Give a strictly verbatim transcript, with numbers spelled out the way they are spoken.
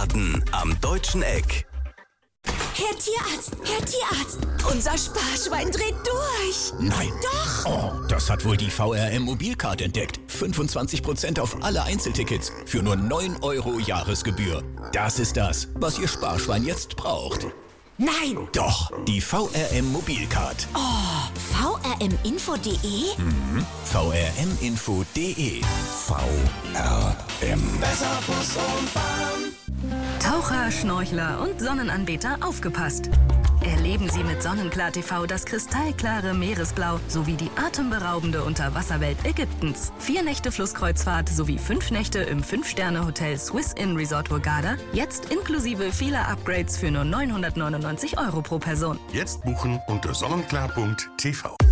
Experten am Deutschen Eck. Herr Tierarzt, Herr Tierarzt, unser Sparschwein dreht durch. Nein. Doch. Oh, das hat wohl die V R M Mobilcard entdeckt. fünfundzwanzig Prozent auf alle Einzeltickets für nur neun Euro Jahresgebühr. Das ist das, was Ihr Sparschwein jetzt braucht. Nein. Doch, die V R M Mobilcard. Oh, V R M info punkt de? Mhm. V R M info punkt de. V R M. Besser Bus und Bahn. Taucher, Schnorchler und Sonnenanbeter, aufgepasst! Erleben Sie mit Sonnenklar T V das kristallklare Meeresblau sowie die atemberaubende Unterwasserwelt Ägyptens. Vier Nächte Flusskreuzfahrt sowie fünf Nächte im Fünf-Sterne-Hotel Swiss Inn Resort Hurghada. Jetzt inklusive vieler Upgrades für nur neunhundertneunundneunzig Euro pro Person. Jetzt buchen unter sonnenklar punkt t v.